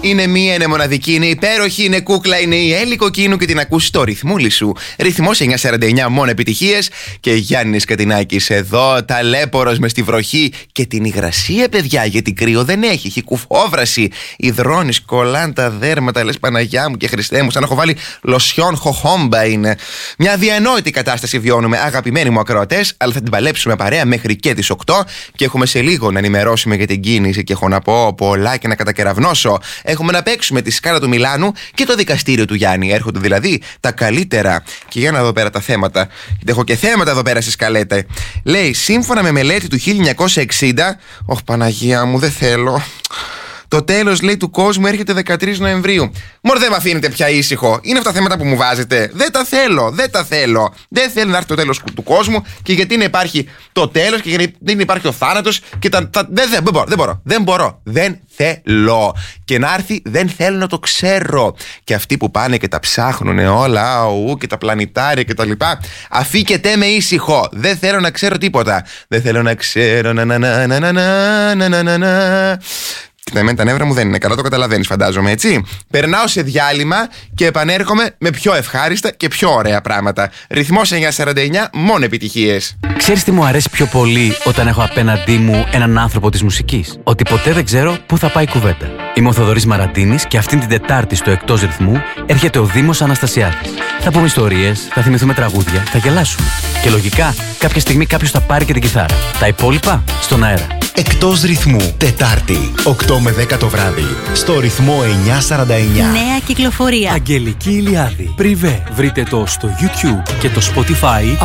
Είναι μία, είναι μοναδική, είναι υπέροχη, είναι κούκλα, είναι η Έλλη Κοκκίνου και την ακούς στο ρυθμούλι σου. Ρυθμός 949, μόνο επιτυχίες. Και Γιάννης Κατινάκης εδώ, ταλέπορος μες στη βροχή και την υγρασία, παιδιά, γιατί κρύο δεν έχει. Έχει κουφόβραση, υδρώνεις, κολλάν τα δέρματα, λες Παναγιά μου και Χριστέ μου, σαν να έχω βάλει λοσιόν χοχόμπα είναι. Μια διανόητη κατάσταση βιώνουμε, αγαπημένοι μου ακροατές, αλλά θα την παλέψουμε παρέα μέχρι και τις 8 και έχουμε σε λίγο να ενημερώσουμε για την κίνηση και έχω να πω πολλά και να κατακεραυνώσω. Έχουμε να παίξουμε τη σκάλα του Μιλάνου και το δικαστήριο του Γιάννη. Έρχονται δηλαδή τα καλύτερα. Και για να δω πέρα τα θέματα. Γιατί έχω και θέματα εδώ πέρα στη σκαλέτα. Λέει, σύμφωνα με μελέτη του 1960. Ωχ, Παναγία μου, δεν θέλω. Το τέλος, λέει, του κόσμου έρχεται 13 Νοεμβρίου. Μωρ, δεν με αφήνετε πια ήσυχο. Είναι αυτά τα θέματα που μου βάζετε. Δεν τα θέλω, δεν τα θέλω. Δεν θέλω να έρθει το τέλος του κόσμου και γιατί να υπάρχει το τέλος και γιατί δεν υπάρχει ο θάνατος και δεν μπορώ. Δεν θέλω. Και να έρθει, δεν θέλω να το ξέρω. Και αυτοί που πάνε και τα ψάχνουν όλα, και τα πλανητάρια και τα λοιπά, αφήκετε με ήσυχο. Δεν θέλω να ξέρω τίποτα. Δεν θέλω να ξέρω. Τα νεύρα μου δεν είναι καλά, το καταλαβαίνεις, φαντάζομαι, έτσι. Περνάω σε διάλειμμα και επανέρχομαι με πιο ευχάριστα και πιο ωραία πράγματα. Ρυθμός 949, μόνο επιτυχίες. Ξέρεις τι μου αρέσει πιο πολύ όταν έχω απέναντί μου έναν άνθρωπο της μουσικής? Ότι ποτέ δεν ξέρω πού θα πάει η κουβέντα. Είμαι ο Θοδωρής Μαραντίνης και αυτήν την Τετάρτη στο Εκτός Ρυθμού έρχεται ο Δήμος Αναστασιάδης. Θα πούμε ιστορίες, θα θυμηθούμε τραγούδια, θα γελάσουμε. Και λογικά κάποια στιγμή κάποιος θα πάρει και την κιθάρα. Τα υπόλοιπα στον αέρα. Εκτός Ρυθμού, Τετάρτη, 8 με 10 το βράδυ, στο ρυθμό 949. Νέα κυκλοφορία. Αγγελική Ηλιάδη. Πριβέ. Βρείτε το στο YouTube και το Spotify